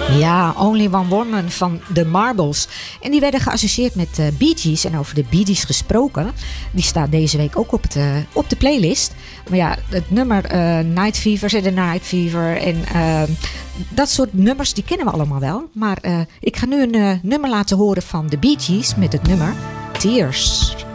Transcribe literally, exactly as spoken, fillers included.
Ja, Only One Woman van The Marbles. En die werden geassocieerd met uh, Bee Gees. En over de Bee Gees gesproken, die staat deze week ook op, het, uh, op de playlist. Maar ja, het nummer uh, Night Fever, Saturday Night Fever en uh, dat soort nummers, die kennen we allemaal wel. Maar uh, ik ga nu een uh, nummer laten horen van de Bee Gees met het nummer Tears.